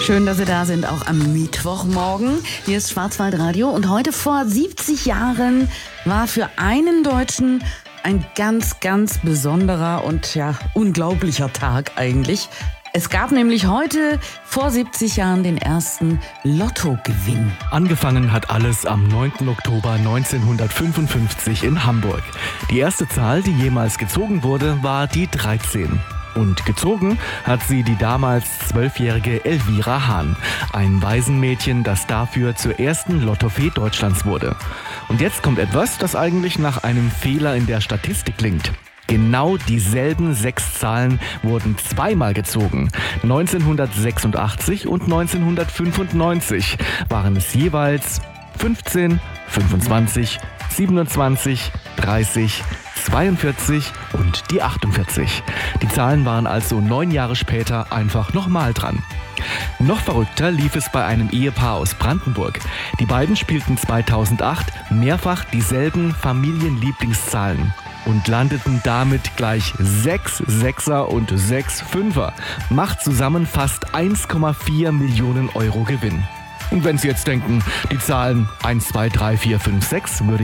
Schön, dass Sie da sind, auch am Mittwochmorgen. Hier ist Schwarzwaldradio und heute vor 70 Jahren war für einen Deutschen ein ganz, ganz besonderer und unglaublicher Tag eigentlich. Es gab nämlich heute vor 70 Jahren den ersten Lottogewinn. Angefangen hat alles am 9. Oktober 1955 in Hamburg. Die erste Zahl, die jemals gezogen wurde, war die 13. Und gezogen hat sie die damals 12-jährige Elvira Hahn, ein Waisenmädchen, das dafür zur ersten Lottofee Deutschlands wurde. Und jetzt kommt etwas, das eigentlich nach einem Fehler in der Statistik klingt. Genau dieselben 6 Zahlen wurden zweimal gezogen. 1986 und 1995 waren es jeweils 15, 25, 27, 30, 42 und die 48. Die Zahlen waren also 9 Jahre später einfach nochmal dran. Noch verrückter lief es bei einem Ehepaar aus Brandenburg. Die beiden spielten 2008 mehrfach dieselben Familienlieblingszahlen und landeten damit gleich 6 Sechser und 6 Fünfer. Macht zusammen fast 1,4 Millionen Euro Gewinn. Und wenn Sie jetzt denken, die Zahlen 1, 2, 3, 4, 5, 6 würde